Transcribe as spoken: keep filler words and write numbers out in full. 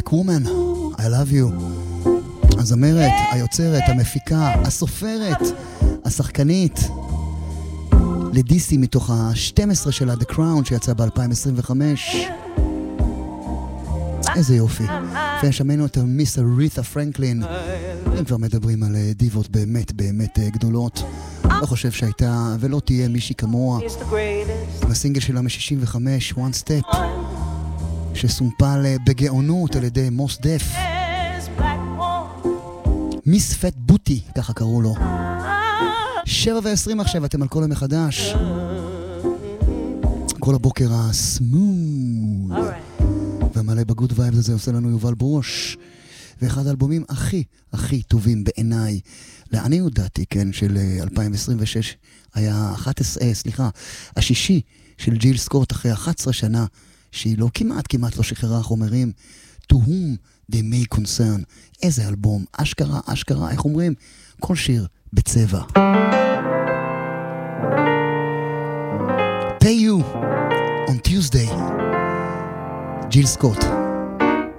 Black Woman, I love you. הזמרת, היוצרת, המפיקה, הסופרת, השחקנית, לדיסי מתוך ה-שתים עשרה שלה, The Crown, שיצא ב-אלפיים עשרים וחמש. איזה יופי. ושמענו את מיס אריתה פרנקלין. אם כבר מדברים על דיבות באמת באמת גדולות, לא חושב שהייתה ולא תהיה מישהי כמוה. הסינגל שלה מ-שישים וחמש, One Step, שסומפל בגאונות על ידי מוס דף. מיס פט בוטי, ככה קראו לו. שבע ועשרים עכשיו, אתם על כל המחדש. כל הבוקר הסמוד והמלא בגוד וייבס הזה עושה לנו יובל ברוש, ואחד האלבומים הכי הכי טובים בעיניי, לאני הודעתי, כן, של אלפיים עשרים ושש, היה אחת עשרה, סליחה, השישי של ג'יל סקוט, אחרי אחת עשרה שנה שהיא לא כמעט כמעט לא שחררה חומרים. To whom they may concern. איזה אלבום, אשכרה אשכרה, איך אומרים? כל שיר בצבע. Pay You on Tuesday, ג'יל סקוט.